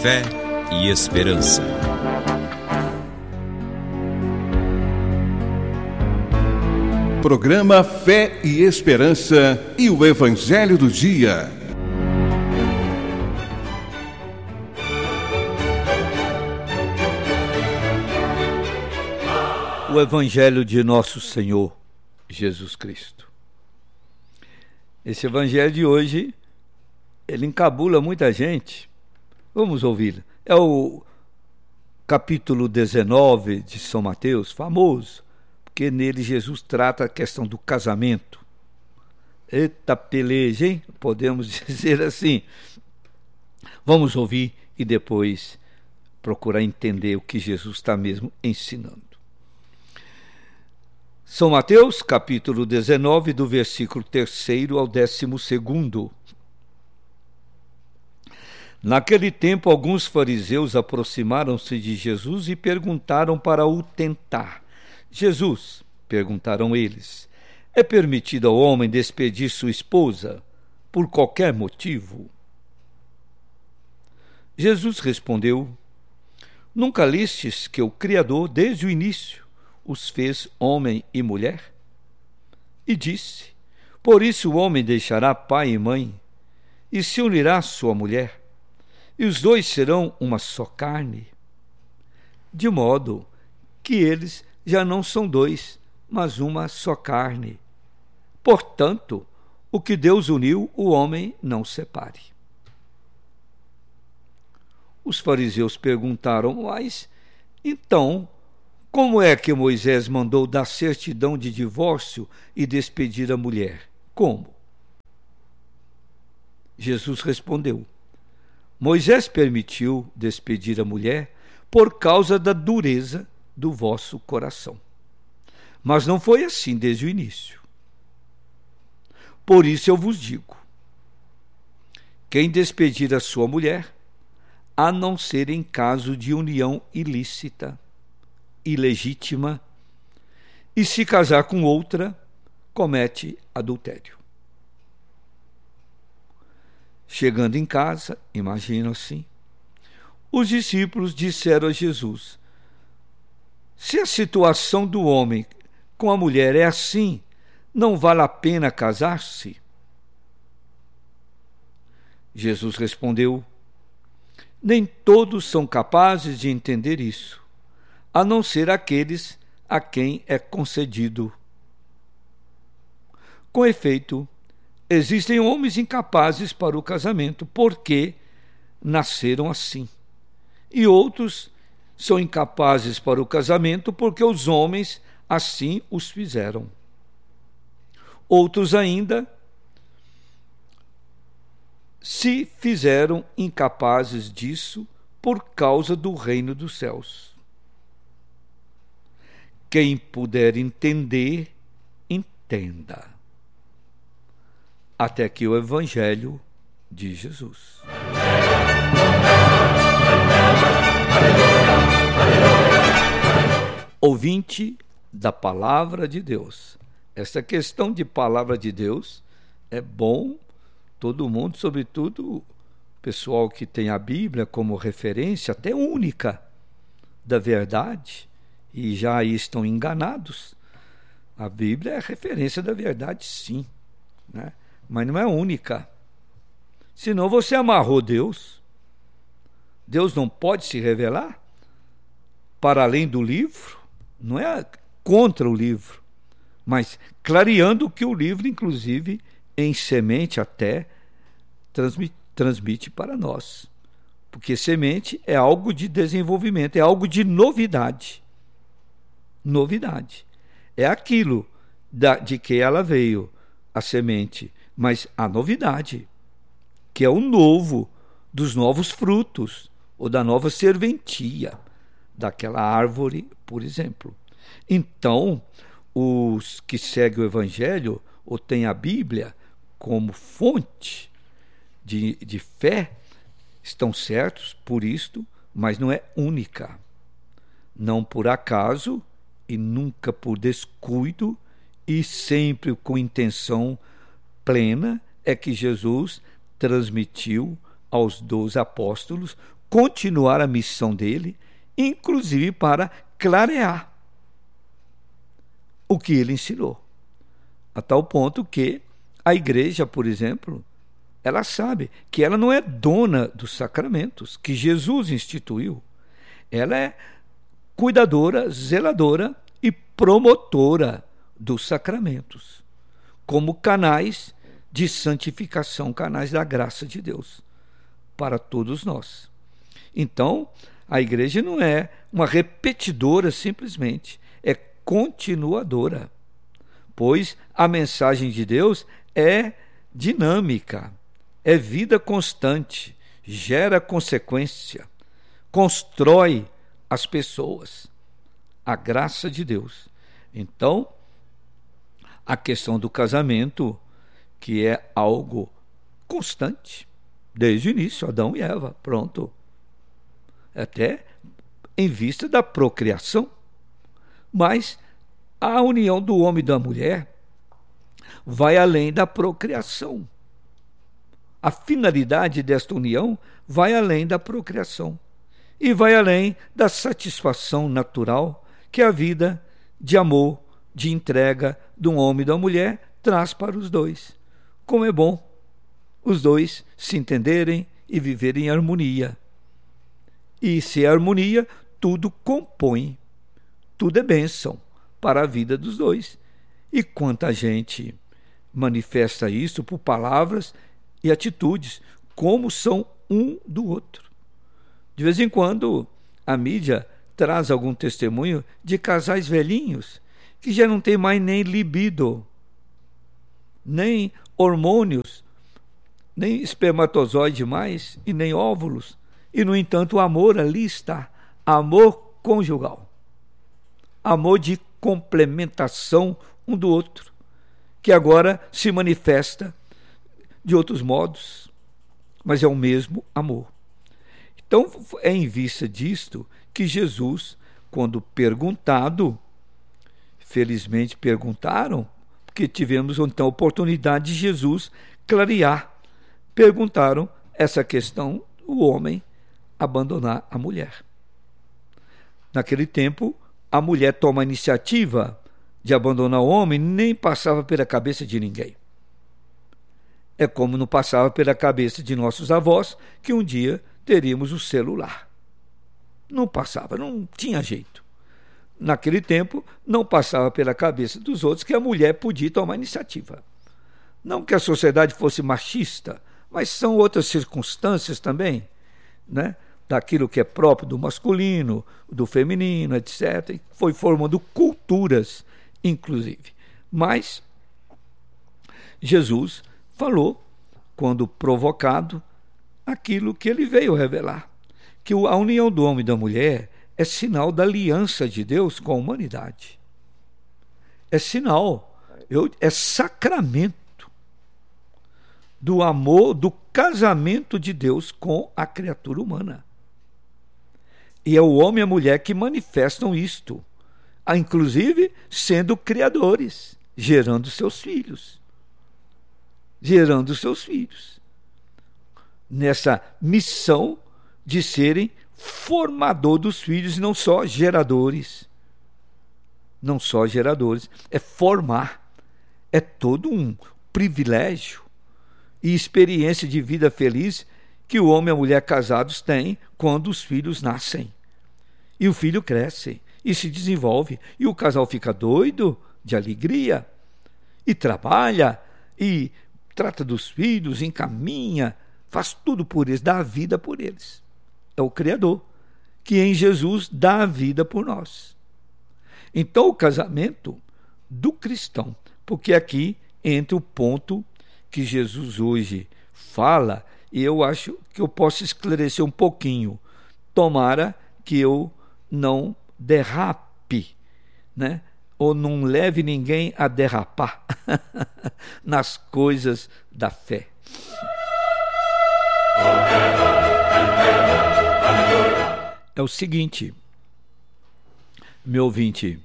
Fé e Esperança. Programa Fé e Esperança e o Evangelho do Dia. O Evangelho de Nosso Senhor Jesus Cristo. Esse Evangelho de hoje, ele encabula muita gente. Vamos ouvir. É o capítulo 19 de São Mateus, famoso, porque nele Jesus trata a questão do casamento. Eita peleja, hein? Podemos dizer assim. Vamos ouvir e depois procurar entender o que Jesus está mesmo ensinando. São Mateus, capítulo 19, do versículo 3º ao 12º. Naquele tempo, alguns fariseus aproximaram-se de Jesus e perguntaram para o tentar. Jesus, perguntaram eles, é permitido ao homem despedir sua esposa por qualquer motivo? Jesus respondeu, nunca listes que o Criador, desde o início, os fez homem e mulher? E disse, por isso o homem deixará pai e mãe, e se unirá à sua mulher, e os dois serão uma só carne, de modo que eles já não são dois, mas uma só carne. Portanto, o que Deus uniu, o homem não separe. Os fariseus perguntaram, mas então, como é que Moisés mandou dar certidão de divórcio e despedir a mulher? Como? Jesus respondeu, Moisés permitiu despedir a mulher por causa da dureza do vosso coração. Mas não foi assim desde o início. Por isso eu vos digo, quem despedir a sua mulher, a não ser em caso de união ilícita, ilegítima, e se casar com outra, comete adultério. Chegando em casa, imagino assim, os discípulos disseram a Jesus, se a situação do homem com a mulher é assim, não vale a pena casar-se? Jesus respondeu, nem todos são capazes de entender isso, a não ser aqueles a quem é concedido. Com efeito, existem homens incapazes para o casamento, porque nasceram assim. E outros são incapazes para o casamento, porque os homens assim os fizeram. Outros ainda se fizeram incapazes disso por causa do reino dos céus. Quem puder entender, entenda. Até aqui o Evangelho de Jesus. Ouvinte da Palavra de Deus. Essa questão de Palavra de Deus é bom todo mundo, sobretudo o pessoal que tem a Bíblia como referência, até única da verdade, e já aí estão enganados. A Bíblia é referência da verdade, sim, né? Mas não é única. Senão você amarrou Deus. Deus não pode se revelar para além do livro. Não é contra o livro, mas clareando que o livro, inclusive, em semente até, transmite para nós. Porque semente é algo de desenvolvimento, é algo de novidade. Novidade. É aquilo de que ela veio, a semente, mas a novidade, que é o novo, dos novos frutos, ou da nova serventia, daquela árvore, por exemplo. Então, os que seguem o Evangelho, ou têm a Bíblia como fonte de fé, estão certos por isto, mas não é única. Não por acaso, e nunca por descuido, e sempre com intenção plena, é que Jesus transmitiu aos 12 apóstolos continuar a missão dele, inclusive para clarear o que ele ensinou. A tal ponto que a igreja, por exemplo, ela sabe que ela não é dona dos sacramentos que Jesus instituiu. Ela é cuidadora, zeladora e promotora dos sacramentos, como canais de santificação, canais da graça de Deus para todos nós. Então, a igreja não é uma repetidora simplesmente, é continuadora, pois a mensagem de Deus é dinâmica, é vida constante, gera consequência, constrói as pessoas, a graça de Deus. Então, a questão do casamento, que é algo constante, desde o início, Adão e Eva, pronto. Até em vista da procriação. Mas a união do homem e da mulher vai além da procriação. A finalidade desta união vai além da procriação e vai além da satisfação natural que a vida de amor, de entrega de um homem e da mulher traz para os dois. Como é bom os dois se entenderem e viverem em harmonia. E se é harmonia, tudo compõe, tudo é bênção para a vida dos dois. E quanta gente manifesta isso por palavras e atitudes, como são um do outro. De vez em quando, a mídia traz algum testemunho de casais velhinhos que já não tem mais nem libido, nem hormônios, nem espermatozoide mais e nem óvulos. E, no entanto, o amor ali está. Amor conjugal. Amor de complementação um do outro, que agora se manifesta de outros modos, mas é o mesmo amor. Então, é em vista disto que Jesus, quando perguntado, felizmente perguntaram, porque tivemos então a oportunidade de Jesus clarear, perguntaram essa questão do homem abandonar a mulher. Naquele tempo, a mulher toma a iniciativa de abandonar o homem, nem passava pela cabeça de ninguém. É como não passava pela cabeça de nossos avós que um dia teríamos o celular. Não passava, não tinha jeito. Naquele tempo, não passava pela cabeça dos outros que a mulher podia tomar iniciativa. Não que a sociedade fosse machista, mas são outras circunstâncias também, né? Daquilo que é próprio do masculino, do feminino, etc. E foi formando culturas, inclusive. Mas Jesus falou, quando provocado, aquilo que ele veio revelar, que a união do homem e da mulher é sinal da aliança de Deus com a humanidade. É sinal, é sacramento do amor, do casamento de Deus com a criatura humana. E é o homem e a mulher que manifestam isto, inclusive sendo criadores, gerando seus filhos. Gerando seus filhos. Nessa missão de serem formador dos filhos, não só geradores. Não só geradores, é formar. É todo um privilégio e experiência de vida feliz que o homem e a mulher casados têm quando os filhos nascem. E o filho cresce e se desenvolve, e o casal fica doido de alegria, e trabalha, e trata dos filhos, encaminha, faz tudo por eles, dá a vida por eles. É o Criador, que em Jesus dá a vida por nós. Então, o casamento do cristão, porque aqui entra o ponto que Jesus hoje fala, e eu acho que eu posso esclarecer um pouquinho. Tomara que eu não derrape, né? Ou não leve ninguém a derrapar nas coisas da fé. É o seguinte, meu ouvinte,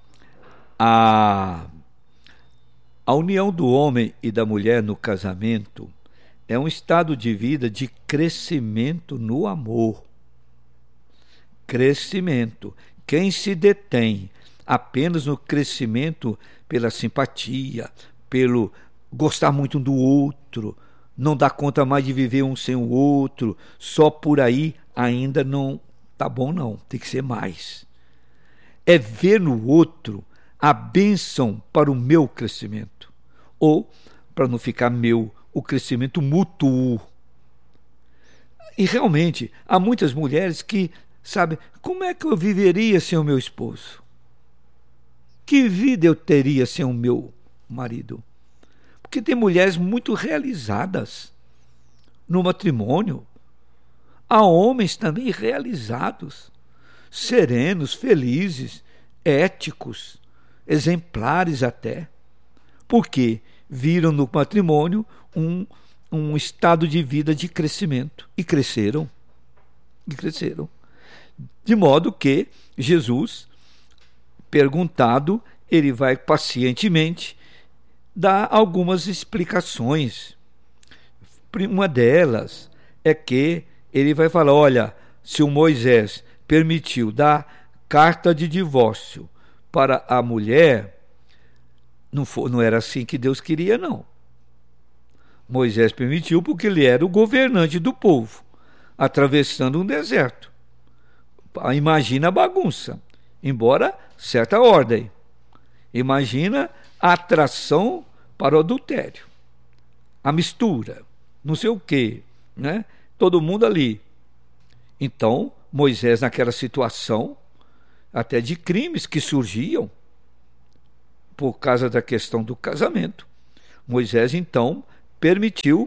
a união do homem e da mulher no casamento é um estado de vida de crescimento no amor. crescimento. Quem se detém apenas no crescimento pela simpatia, pelo gostar muito do outro, não dá conta mais de viver um sem o outro, só por aí ainda não tá bom não, tem que ser mais. É ver no outro a bênção para o meu crescimento, ou, para não ficar meu, o crescimento mútuo. E realmente, há muitas mulheres que, sabe, como é que eu viveria sem o meu esposo? Que vida eu teria sem o meu marido? Porque tem mulheres muito realizadas no matrimônio. Há homens também realizados, serenos, felizes, éticos, exemplares até. Porque viram no matrimônio um estado de vida de crescimento. E cresceram. De modo que Jesus, perguntado, ele vai pacientemente dar algumas explicações. Uma delas é que ele vai falar, olha, se o Moisés permitiu dar carta de divórcio para a mulher, não era assim que Deus queria, não. Moisés permitiu porque ele era o governante do povo, atravessando um deserto. Imagina a bagunça, embora certa ordem. Imagina a atração para o adultério, a mistura, não sei o quê, né? Todo mundo ali. Então, Moisés, naquela situação, até de crimes que surgiam por causa da questão do casamento, Moisés, então, permitiu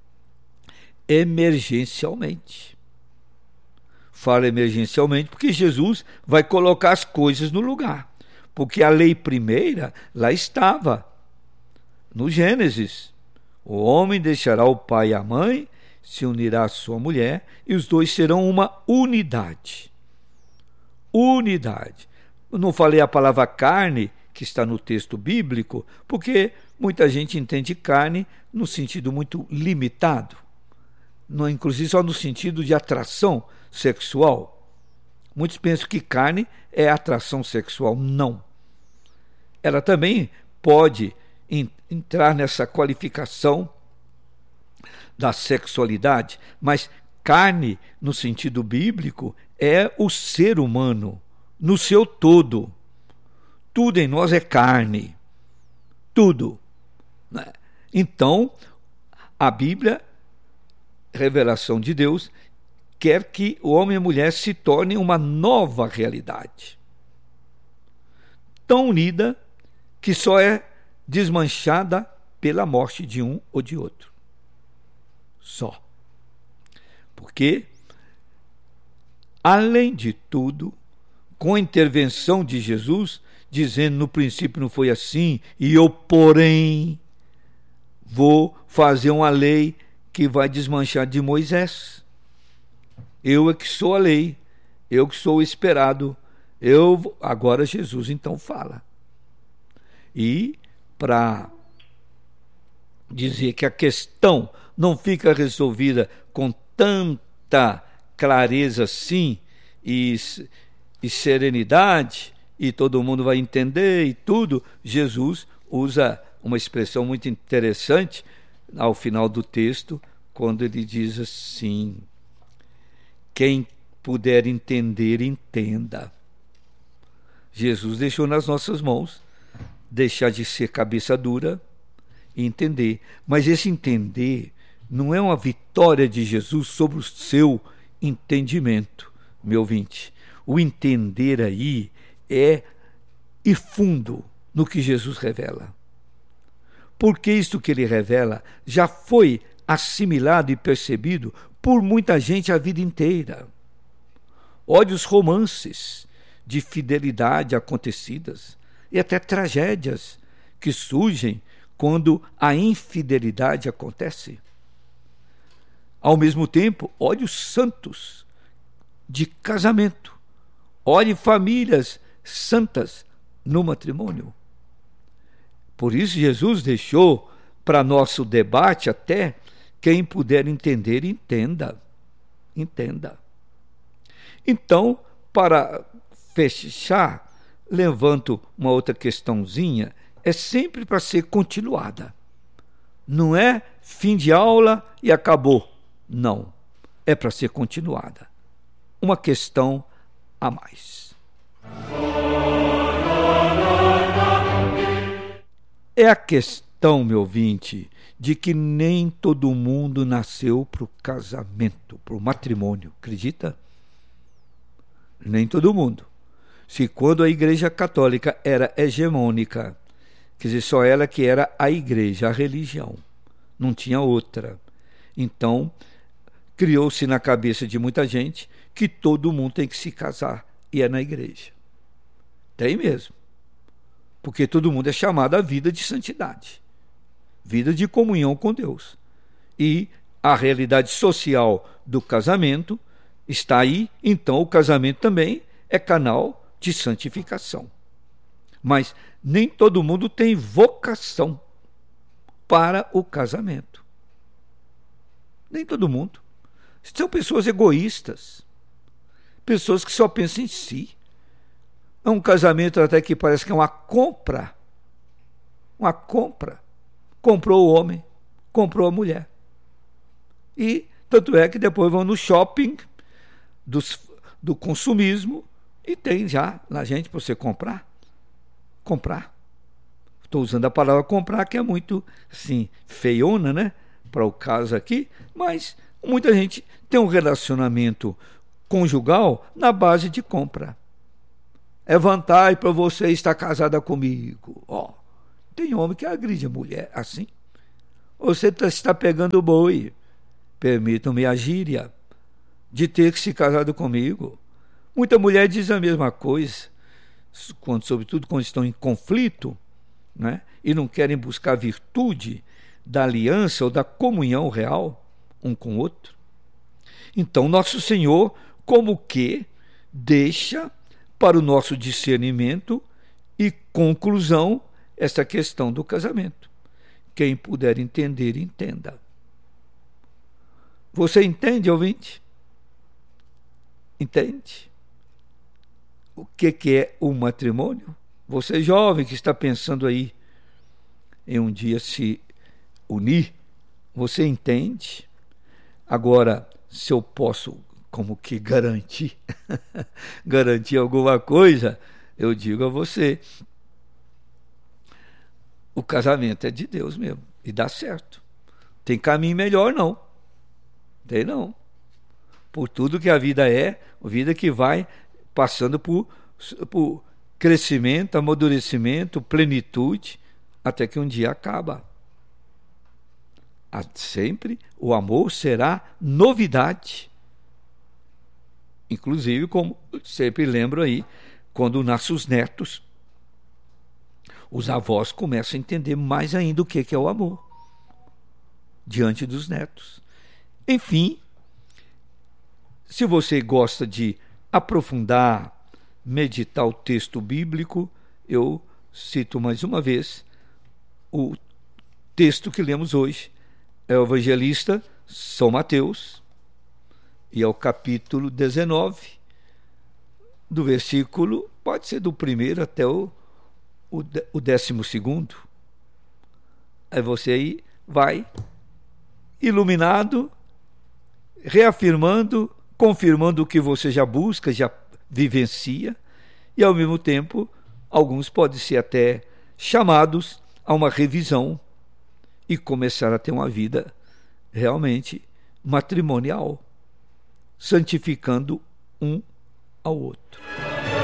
emergencialmente. Fala emergencialmente porque Jesus vai colocar as coisas no lugar. Porque a lei primeira lá estava, no Gênesis. O homem deixará o pai e a mãe, se unirá à sua mulher, e os dois serão uma unidade. Unidade. Eu não falei a palavra carne, que está no texto bíblico, porque muita gente entende carne no sentido muito limitado, inclusive só no sentido de atração sexual. Muitos pensam que carne é atração sexual. Não. Ela também pode entrar nessa qualificação da sexualidade, mas carne, no sentido bíblico, é o ser humano, no seu todo. Tudo em nós é carne. Tudo. Então, a Bíblia, revelação de Deus, quer que o homem e a mulher se tornem uma nova realidade, tão unida que só é desmanchada pela morte de um ou de outro. Só. Porque, além de tudo, com a intervenção de Jesus, dizendo no princípio não foi assim, e eu, porém, vou fazer uma lei que vai desmanchar de Moisés. Eu é que sou a lei, eu que sou o esperado. Agora Jesus então fala. E para dizer que a questão não fica resolvida com tanta clareza assim e serenidade, e todo mundo vai entender e tudo, Jesus usa uma expressão muito interessante ao final do texto, quando ele diz assim: quem puder entender, entenda. Jesus deixou nas nossas mãos deixar de ser cabeça dura e entender. Mas esse entender não é uma vitória de Jesus sobre o seu entendimento, meu ouvinte. O entender aí é ir fundo no que Jesus revela. Porque isto que ele revela já foi assimilado e percebido por muita gente a vida inteira. Olhe os romances de fidelidade acontecidas e até tragédias que surgem quando a infidelidade acontece. Ao mesmo tempo, olhe os santos de casamento, olhe famílias santas no matrimônio. Por isso Jesus deixou para nosso debate até: quem puder entender, entenda. Entenda. Então, para fechar, levanto uma outra questãozinha, é sempre para ser continuada. Não é fim de aula e acabou. Não, é para ser continuada. Uma questão a mais. É a questão, meu ouvinte, de que nem todo mundo nasceu para o casamento, para o matrimônio, acredita? Nem todo mundo. Se quando a Igreja Católica era hegemônica, quer dizer, só ela que era a igreja, a religião, não tinha outra. Então, criou-se na cabeça de muita gente que todo mundo tem que se casar, e é na igreja. Tem mesmo. Porque todo mundo é chamado à vida de santidade, vida de comunhão com Deus. E a realidade social do casamento está aí, então o casamento também é canal de santificação. Mas nem todo mundo tem vocação para o casamento. Nem todo mundo. São pessoas egoístas, pessoas que só pensam em si. É um casamento até que parece que é uma compra. Uma compra. Comprou o homem, comprou a mulher. E tanto é que depois vão no shopping do consumismo e tem já na gente para você comprar. Comprar. Estou usando a palavra comprar, que é muito assim, feiona, né? Para o caso aqui, mas muita gente tem um relacionamento conjugal na base de compra. É vantagem para você estar casada comigo. Ó, tem homem que agride a mulher assim. Você está pegando o boi. Permitam-me a gíria de ter que se casado comigo. Muita mulher diz a mesma coisa, sobretudo quando estão em conflito, né? E não querem buscar a virtude da aliança ou da comunhão real um com o outro. Então, nosso Senhor, como que deixa para o nosso discernimento e conclusão essa questão do casamento. Quem puder entender, entenda. Você entende, ouvinte? Entende? O que é o matrimônio? Você jovem que está pensando aí em um dia se unir, você entende? Agora, se eu posso como que garantir alguma coisa, eu digo a você, o casamento é de Deus mesmo, e dá certo. Tem caminho melhor não. Tem não. Por tudo que a vida é, a vida que vai passando por crescimento, amadurecimento, plenitude, até que um dia acaba. Sempre o amor será novidade. Inclusive, como sempre lembro aí, quando nascem os netos, os avós começam a entender mais ainda o que é o amor diante dos netos. Enfim, se você gosta de aprofundar, meditar o texto bíblico, eu cito mais uma vez o texto que lemos hoje. É o evangelista São Mateus, e é o capítulo 19, do versículo, pode ser do primeiro até o 12º. Aí você aí vai iluminado, reafirmando, confirmando o que você já busca, já vivencia, e ao mesmo tempo, alguns podem ser até chamados a uma revisão e começar a ter uma vida realmente matrimonial, santificando um ao outro.